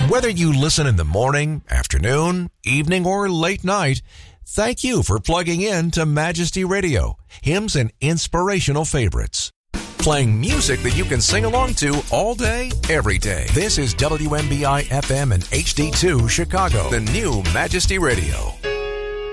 Whether you listen in the morning, afternoon, evening, or late night, thank you for plugging in to Majesty Radio, hymns and inspirational favorites. Playing music that you can sing along to all day, every day. This is WMBI FM and HD2 Chicago, the new Majesty Radio.